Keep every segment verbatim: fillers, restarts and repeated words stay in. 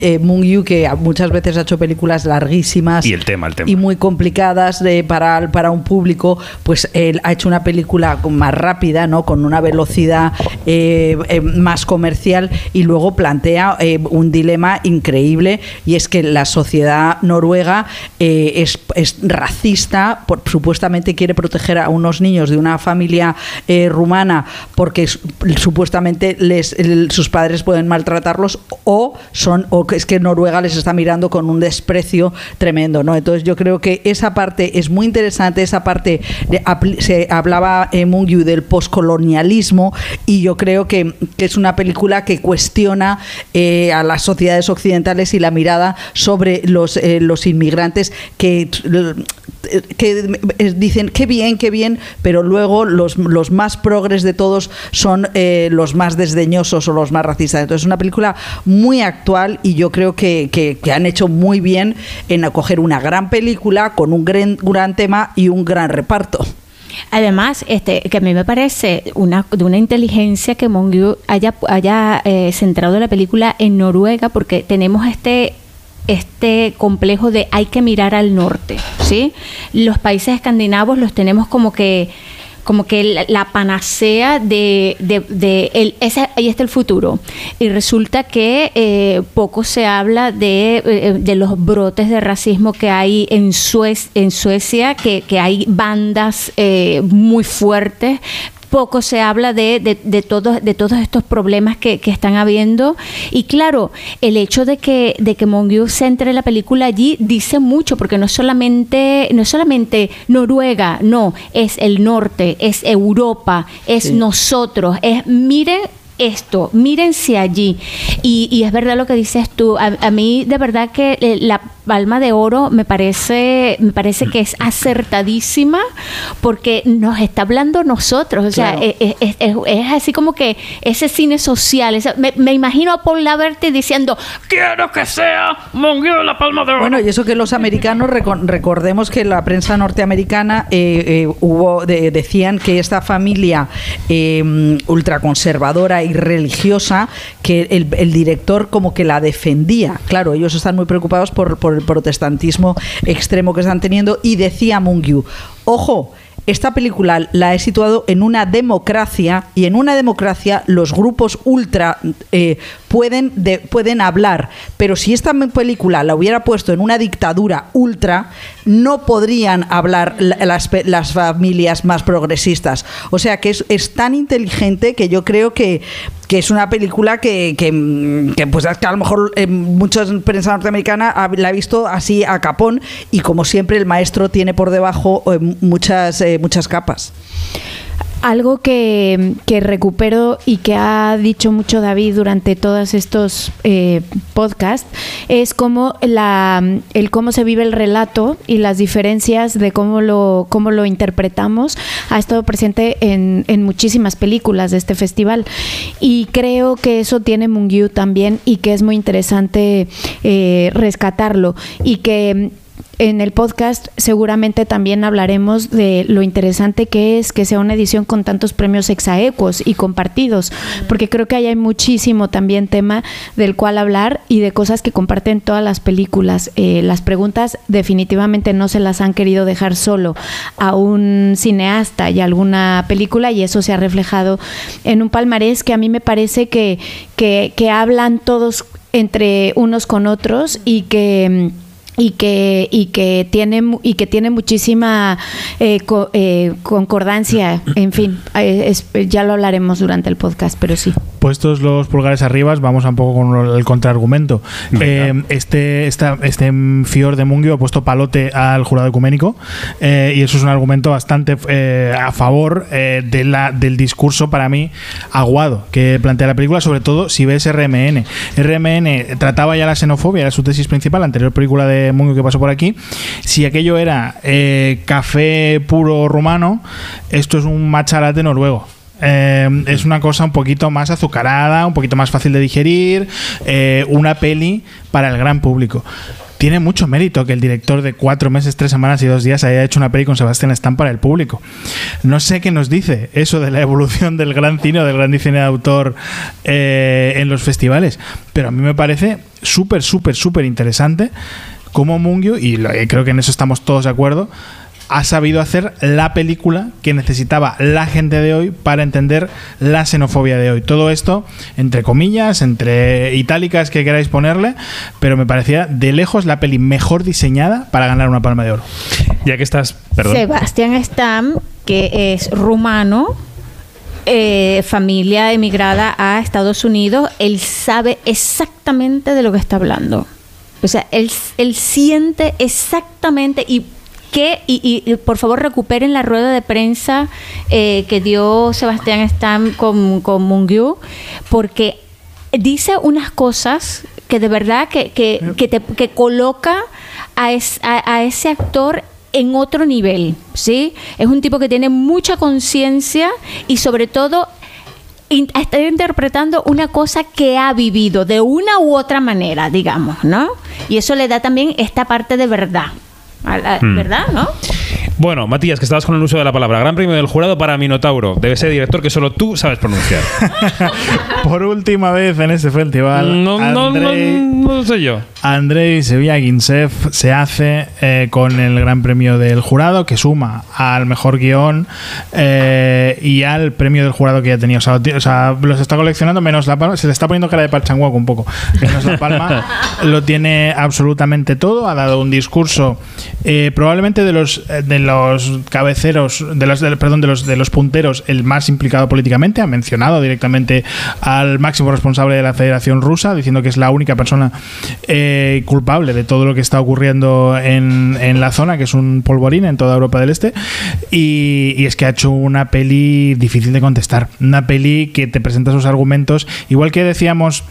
Eh, Moon Yu, que muchas veces ha hecho películas larguísimas y el tema, el tema. y muy complicadas de, para, para un público, pues él ha hecho una película más rápida, ¿no? Con una velocidad eh, eh, más comercial, y luego plantea eh, un dilema increíble, y es que la sociedad noruega eh, es, es racista, por, supuestamente quiere proteger a unos niños de una familia eh, rumana porque supuestamente les, el, sus padres pueden maltratarlos, o son o es que Noruega les está mirando con un desprecio tremendo, ¿no? Entonces yo creo que esa parte es muy interesante, esa parte de, se hablaba en Moon Yu del poscolonialismo, y yo creo que, que es una película que cuestiona eh, a las sociedades occidentales y la mirada sobre los, eh, los inmigrantes que, que dicen qué bien, qué bien, pero luego los, los más progres de todos son eh, los más desdeñosos o los más racistas. Entonces es una película muy actual, y yo creo que, que, que han hecho muy bien en acoger una gran película con un gran, gran tema y un gran reparto. Además, este, que a mí me parece una, de una inteligencia que Moon Yu haya, haya eh, centrado la película en Noruega, porque tenemos este este complejo de hay que mirar al norte, ¿sí? Los países escandinavos los tenemos como que como que la, la panacea de, de, de el, ese, ahí está el futuro, y resulta que eh, poco se habla de, eh, de los brotes de racismo que hay en, Suez, en Suecia, que, que hay bandas eh, muy fuertes. Poco se habla de, de, de, todos, de todos estos problemas que, que están habiendo. Y claro, el hecho de que, de que Moon Yu centre la película allí dice mucho, porque no es solamente, no es solamente Noruega, no, es el norte, es Europa, es sí. nosotros, es miren esto, mírense allí. Y, y es verdad lo que dices tú. A, a mí de verdad que la Palma de Oro me parece me parece que es acertadísima, porque nos está hablando nosotros. O sea, claro. es, es, es, es así como que ese cine social. Ese, me, me imagino a Paul Laverty diciendo quiero que sea Moon Yu la Palma de Oro. Bueno, y eso que los americanos, recordemos que la prensa norteamericana eh, eh, hubo de, decían que esta familia eh, ultraconservadora y religiosa, que el, el director como que la defendía. Claro, ellos están muy preocupados por, por el protestantismo extremo que están teniendo, y decía Moon Yu, ojo, esta película la he situado en una democracia, y en una democracia los grupos ultra eh, pueden, de, pueden hablar, pero si esta película la hubiera puesto en una dictadura ultra, no podrían hablar las, las familias más progresistas. O sea que es, es tan inteligente que yo creo que que es una película que, que, que pues que a lo mejor eh, mucha prensa norteamericana la ha visto así a capón, y como siempre el maestro tiene por debajo eh, muchas, eh, muchas capas. Algo que, que recupero y que ha dicho mucho David durante todos estos eh, podcasts es cómo la, el cómo se vive el relato y las diferencias de cómo lo, cómo lo interpretamos ha estado presente en, en muchísimas películas de este festival, y creo que eso tiene Moon Yu también, y que es muy interesante eh, rescatarlo, y que en el podcast seguramente también hablaremos de lo interesante que es que sea una edición con tantos premios exaequos y compartidos, porque creo que ahí hay muchísimo también tema del cual hablar, y de cosas que comparten todas las películas. Eh, las preguntas definitivamente no se las han querido dejar solo a un cineasta y a alguna película, y eso se ha reflejado en un palmarés que a mí me parece que, que, que hablan todos entre unos con otros, y que y que y que tiene y que tiene muchísima eh, co, eh, concordancia, en fin, eh, es, ya lo hablaremos durante el podcast, pero sí. Puestos los pulgares arriba, vamos un poco con el contraargumento. Eh, este esta, este Fjord de Moon Yu ha puesto palote al jurado ecuménico, eh, y eso es un argumento bastante eh, a favor eh, de la, del discurso, para mí, aguado que plantea la película, sobre todo si ves R M N. R M N trataba ya la xenofobia, era su tesis principal, la anterior película de Moon Yu que pasó por aquí. Si aquello era eh, café puro rumano, esto es un matcha latte noruego. Eh, es una cosa un poquito más azucarada, un poquito más fácil de digerir, eh, una peli para el gran público. tiene mucho mérito que el director de cuatro meses, tres semanas y dos días haya hecho una peli con Sebastián Stan para el público. No sé qué nos dice eso de la evolución del gran cine o del gran cine de autor eh, en los festivales, pero a mí me parece súper, súper, súper interesante cómo Mungiu, y lo, y creo que en eso estamos todos de acuerdo, ha sabido hacer la película que necesitaba la gente de hoy para entender la xenofobia de hoy. Todo esto, entre comillas, entre itálicas que queráis ponerle, pero me parecía de lejos la peli mejor diseñada para ganar una Palma de Oro. Ya que estás... Perdón. Sebastián Stan, que es rumano, eh, familia emigrada a Estados Unidos, él sabe exactamente de lo que está hablando. O sea, él, él siente exactamente... y que y, y por favor recuperen la rueda de prensa eh, que dio Sebastián Stan con, con Mungiu, porque dice unas cosas que de verdad que, que, que, te, que coloca a, es, a, a ese actor en otro nivel, ¿sí? Es un tipo que tiene mucha conciencia y sobre todo está interpretando una cosa que ha vivido de una u otra manera, digamos, ¿no? Y eso le da también esta parte de verdad. ¿Verdad? ¿No? Bueno, Matías, que estabas con el uso de la palabra. Gran premio del jurado para Minotauro. Debe ser director que solo tú sabes pronunciar. Por última vez en este festival, no, Andrei, no, no, no sé yo. Andrei Zvyagintsev se hace eh, con el Gran Premio del Jurado, que suma al mejor guión eh, y al premio del jurado que ya tenía. O sea, o sea, los está coleccionando menos la palma. Se le está poniendo cara de Parchanguaco un poco. Menos la palma. Lo tiene absolutamente todo. Ha dado un discurso eh, probablemente de los de los cabeceros, de los, de, perdón, de los de los punteros, el más implicado políticamente. Ha mencionado directamente al máximo responsable de la Federación Rusa, diciendo que es la única persona eh, culpable de todo lo que está ocurriendo en, en la zona, que es un polvorín en toda Europa del Este. Y, y es que ha hecho una peli difícil de contestar. Una peli que te presenta sus argumentos. Igual que decíamos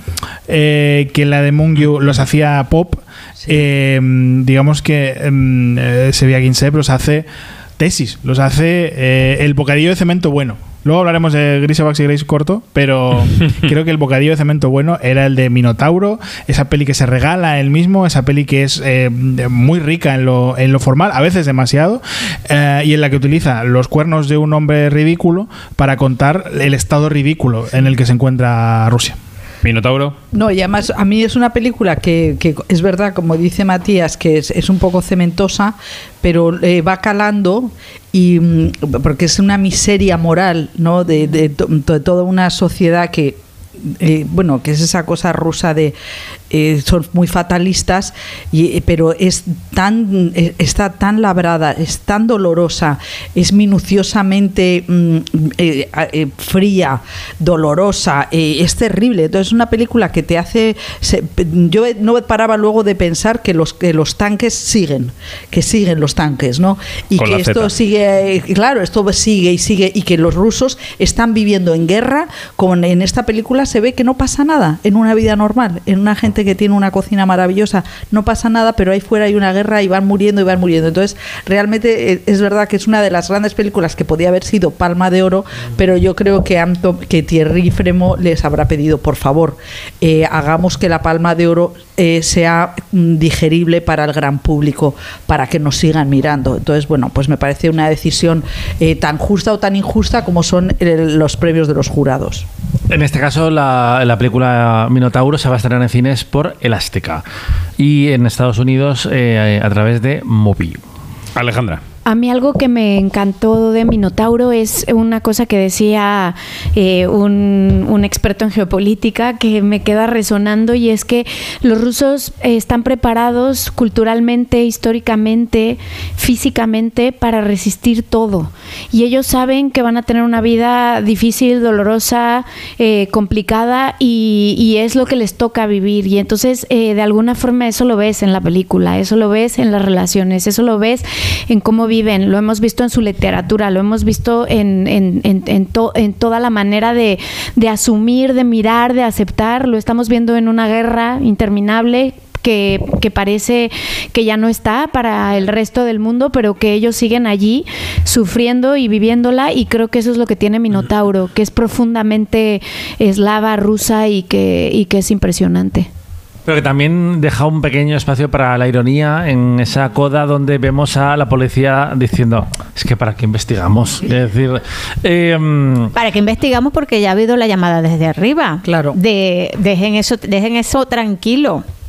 eh, que la de Mungiu los hacía pop, sí. eh, digamos que eh, Zvyagintsev los hace tesis, los hace eh, el bocadillo de cemento bueno. Luego hablaremos de Grisevax y Grace corto, pero creo que el bocadillo de cemento bueno era el de Minotauro, esa peli que se regala él mismo, esa peli que es eh, muy rica en lo, en lo formal, a veces demasiado, eh, y en la que utiliza los cuernos de un hombre ridículo para contar el estado ridículo en el que se encuentra Rusia. Minotauro. No, y además a mí es una película que, que es verdad, como dice Matías, que es, es un poco cementosa, pero eh, va calando, y porque es una miseria moral, ¿no? de, de, de toda una sociedad que Eh, bueno, que es esa cosa rusa de eh, son muy fatalistas, y, pero es tan eh, está tan labrada, es tan dolorosa, es minuciosamente mm, eh, eh, fría, dolorosa, eh, es terrible. Entonces es una película que te hace se, yo no paraba luego de pensar que los que los tanques siguen, que siguen los tanques, ¿no? Y Con que esto sigue, claro, esto sigue y sigue, y que los rusos están viviendo en guerra, como en esta película se ve que no pasa nada en una vida normal, en una gente que tiene una cocina maravillosa, no pasa nada, pero ahí fuera hay una guerra y van muriendo y van muriendo. Entonces, realmente es verdad que es una de las grandes películas que podía haber sido Palma de Oro, pero yo creo que, Anto, que Thierry Fremont les habrá pedido, por favor, eh, hagamos que la Palma de Oro eh, sea digerible para el gran público, para que nos sigan mirando. Entonces, bueno, pues me parece una decisión eh, tan justa o tan injusta como son el, los premios de los jurados. En este caso, la, la película Minotauro se va a estrenar en cines por Elástica y en Estados Unidos eh, a través de Mobi. Alejandra. A mí algo que me encantó de Minotauro es una cosa que decía eh, un, un experto en geopolítica que me queda resonando, y es que los rusos eh, están preparados culturalmente, históricamente, físicamente para resistir todo, y ellos saben que van a tener una vida difícil, dolorosa, eh, complicada, y, y es lo que les toca vivir. Y entonces eh, de alguna forma eso lo ves en la película, eso lo ves en las relaciones, eso lo ves en cómo viven, lo hemos visto en su literatura, lo hemos visto en, en, en, en, to, en toda la manera de, de asumir, de mirar, de aceptar. Lo estamos viendo en una guerra interminable que, que parece que ya no está para el resto del mundo, pero que ellos siguen allí sufriendo y viviéndola, y creo que eso es lo que tiene Minotauro, que es profundamente eslava, rusa, y que, y que es impresionante. Pero que también deja un pequeño espacio para la ironía en esa coda donde vemos a la policía diciendo, es que para qué investigamos. Es decir, eh, para que investigamos porque ya ha habido la llamada desde arriba. Claro. De dejen eso, dejen eso tranquilo.